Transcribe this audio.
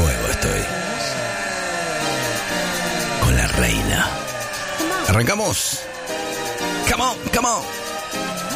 fuego estoy. Con la reina. ¿Arrancamos? Come on, come on.